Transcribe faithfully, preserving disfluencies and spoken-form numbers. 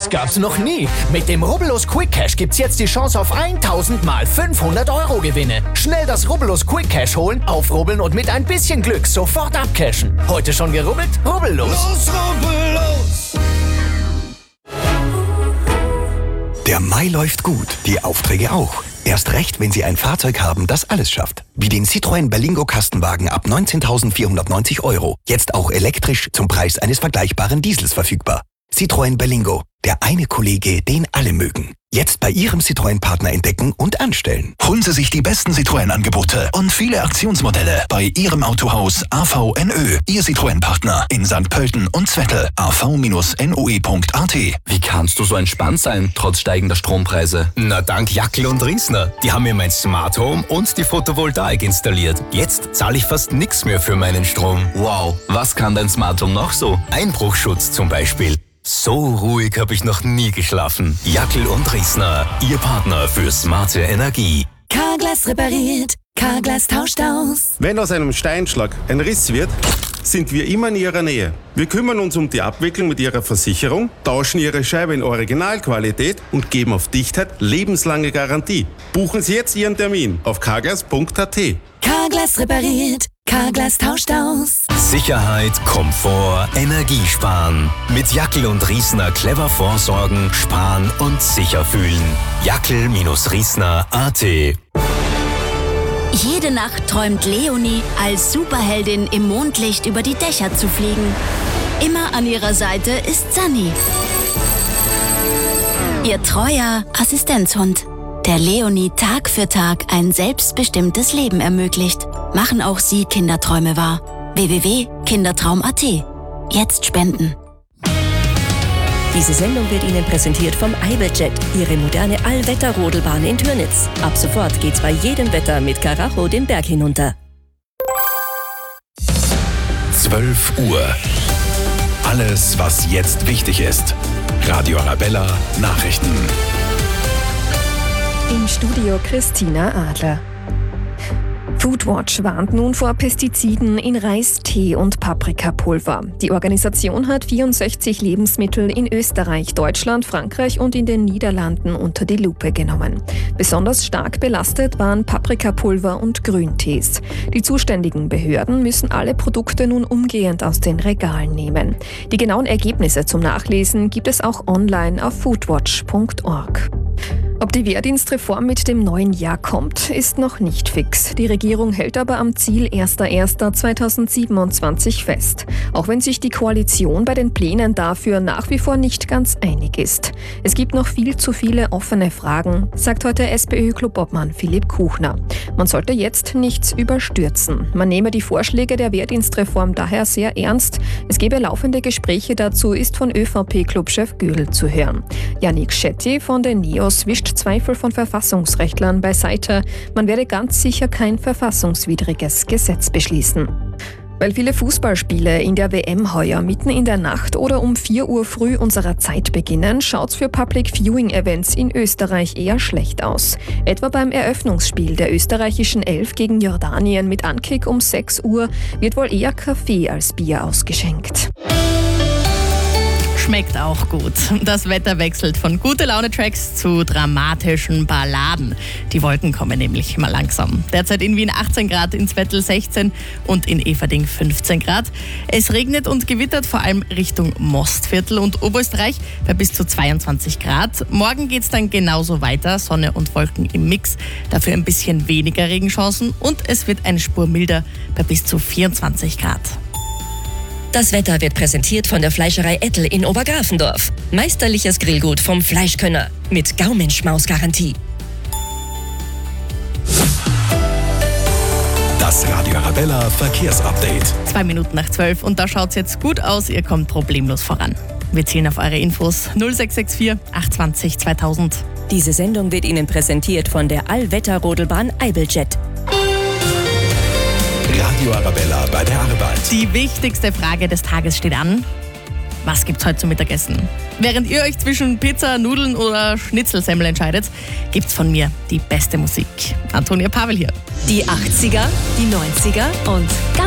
Das gab's noch nie. Mit dem Rubbellos Quick Cash gibt's jetzt die Chance auf tausend mal fünfhundert Euro Gewinne. Schnell das Rubbellos Quick Cash holen, aufrubbeln und mit ein bisschen Glück sofort abcashen. Heute schon gerubbelt? Rubbellos. Los, Rubbellos! Der Mai läuft gut, die Aufträge auch. Erst recht, wenn Sie ein Fahrzeug haben, das alles schafft. Wie den Citroën Berlingo Kastenwagen ab neunzehntausendvierhundertneunzig Euro. Jetzt auch elektrisch zum Preis eines vergleichbaren Diesels verfügbar. Citroën Berlingo, der eine Kollege, den alle mögen. Jetzt bei Ihrem Citroën-Partner entdecken und anstellen. Holen Sie sich die besten Citroën-Angebote und viele Aktionsmodelle bei Ihrem Autohaus A V N Ö. Ihr Citroën-Partner in Sankt Pölten und Zwettl. a v Bindestrich n o e punkt a t. Wie kannst du so entspannt sein, trotz steigender Strompreise? Na, dank Jackel und Riesner. Die haben mir mein Smart Home und die Photovoltaik installiert. Jetzt zahle ich fast nichts mehr für meinen Strom. Wow, was kann dein Smart Home noch so? Einbruchschutz zum Beispiel. So ruhig habe ich noch nie geschlafen. Jackel und Riesner, Ihr Partner für smarte Energie. Carglass repariert, Carglass tauscht aus. Wenn aus einem Steinschlag ein Riss wird, sind wir immer in Ihrer Nähe. Wir kümmern uns um die Abwicklung mit Ihrer Versicherung, tauschen Ihre Scheibe in Originalqualität und geben auf Dichtheit lebenslange Garantie. Buchen Sie jetzt Ihren Termin auf carglass punkt a t. Carglass repariert, Carglass tauscht aus. Sicherheit, Komfort, Energiesparen. Mit Jackel und Riesner clever vorsorgen, sparen und sicher fühlen. Jackel-Riesner punkt a t. Jede Nacht träumt Leonie, als Superheldin im Mondlicht über die Dächer zu fliegen. Immer an ihrer Seite ist Sunny, ihr treuer Assistenzhund, der Leonie Tag für Tag ein selbstbestimmtes Leben ermöglicht. Machen auch Sie Kinderträume wahr. w w w punkt kindertraum punkt a t. Jetzt spenden. Diese Sendung wird Ihnen präsentiert vom Eibejet, Ihre moderne Allwetter-Rodelbahn in Türnitz. Ab sofort geht's bei jedem Wetter mit Karacho den Berg hinunter. zwölf Uhr. Alles, was jetzt wichtig ist. Radio Arabella Nachrichten. Im Studio Christina Adler. Foodwatch warnt nun vor Pestiziden in Reis, Tee und Paprikapulver. Die Organisation hat vierundsechzig Lebensmittel in Österreich, Deutschland, Frankreich und in den Niederlanden unter die Lupe genommen. Besonders stark belastet waren Paprikapulver und Grüntees. Die zuständigen Behörden müssen alle Produkte nun umgehend aus den Regalen nehmen. Die genauen Ergebnisse zum Nachlesen gibt es auch online auf foodwatch punkt org. Ob die Wehrdienstreform mit dem neuen Jahr kommt, ist noch nicht fix. Die Regierung hält aber am Ziel erster erster zweitausendsiebenundzwanzig fest, auch wenn sich die Koalition bei den Plänen dafür nach wie vor nicht ganz einig ist. Es gibt noch viel zu viele offene Fragen, sagt heute SPÖ-Clubobmann Philipp Kuchner. Man sollte jetzt nichts überstürzen. Man nehme die Vorschläge der Wehrdienstreform daher sehr ernst. Es gebe laufende Gespräche dazu, ist von ÖVP-Clubchef Gödel zu hören. Yannick Schetti von den NEOS wischt Zweifel von Verfassungsrechtlern beiseite. Man werde ganz sicher kein verfassungswidriges Gesetz beschließen. Weil viele Fußballspiele in der W M heuer mitten in der Nacht oder um vier Uhr früh unserer Zeit beginnen, schaut's für Public Viewing Events in Österreich eher schlecht aus. Etwa beim Eröffnungsspiel der österreichischen Elf gegen Jordanien mit Ankick um sechs Uhr wird wohl eher Kaffee als Bier ausgeschenkt. Schmeckt auch gut. Das Wetter wechselt von Gute-Laune-Tracks zu dramatischen Balladen. Die Wolken kommen nämlich mal langsam. Derzeit in Wien achtzehn Grad, in Zwettl sechzehn und in Everding fünfzehn Grad. Es regnet und gewittert vor allem Richtung Mostviertel und Oberösterreich bei bis zu zweiundzwanzig Grad. Morgen geht es dann genauso weiter, Sonne und Wolken im Mix. Dafür ein bisschen weniger Regenchancen und es wird eine Spur milder bei bis zu vierundzwanzig Grad. Das Wetter wird präsentiert von der Fleischerei Ettel in Obergrafendorf. Meisterliches Grillgut vom Fleischkönner mit Gaumenschmaus-Garantie. Das Radio Arabella Verkehrsupdate. Zwei Minuten nach zwölf und da schaut es jetzt gut aus, ihr kommt problemlos voran. Wir zielen auf eure Infos null sechs sechs vier acht zwei null zweitausend. Diese Sendung wird Ihnen präsentiert von der Allwetter-Rodelbahn Eibejet. Radio Arabella bei der Arbeit. Die wichtigste Frage des Tages steht an. Was gibt's heute zum Mittagessen? Während ihr euch zwischen Pizza, Nudeln oder Schnitzelsemmel entscheidet, gibt's von mir die beste Musik. Antonia Pavel hier. Die achtziger, die neunziger und ganz